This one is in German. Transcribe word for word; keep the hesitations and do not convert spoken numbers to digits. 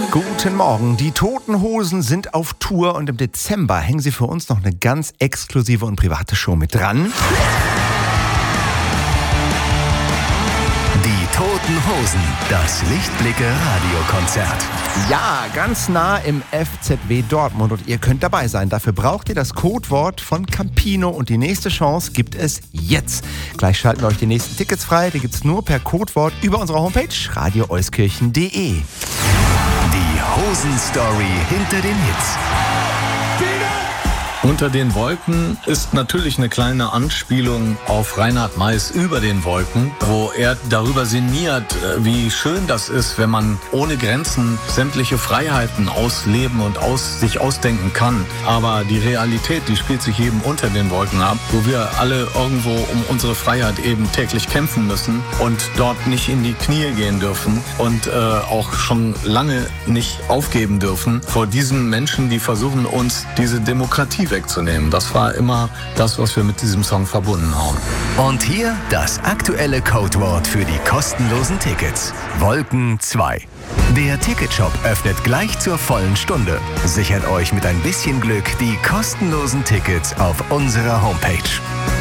Guten Morgen. Die Toten Hosen sind auf Tour und im Dezember hängen sie für uns noch eine ganz exklusive und private Show mit dran. Die Toten Hosen, das Lichtblicke-Radiokonzert. Ja, ganz nah im F Z W Dortmund und ihr könnt dabei sein. Dafür braucht ihr das Codewort von Campino und die nächste Chance gibt es jetzt. Gleich schalten wir euch die nächsten Tickets frei. Die gibt's nur per Codewort über unsere Homepage radio euskirchen punkt de. Die Hosen-Story hinter den Hits. Unter den Wolken ist natürlich eine kleine Anspielung auf Reinhard Meiß Über den Wolken, wo er darüber sinniert, wie schön das ist, wenn man ohne Grenzen sämtliche Freiheiten ausleben und aus, sich ausdenken kann. Aber die Realität, die spielt sich eben unter den Wolken ab, wo wir alle irgendwo um unsere Freiheit eben täglich kämpfen müssen und dort nicht in die Knie gehen dürfen und äh, auch schon lange nicht aufgeben dürfen vor diesen Menschen, die versuchen, uns diese Demokratie wegzunehmen. Das war immer das, was wir mit diesem Song verbunden haben. Und hier das aktuelle Codewort für die kostenlosen Tickets. Wolken zwei. Der Ticketshop öffnet gleich zur vollen Stunde. Sichert euch mit ein bisschen Glück die kostenlosen Tickets auf unserer Homepage.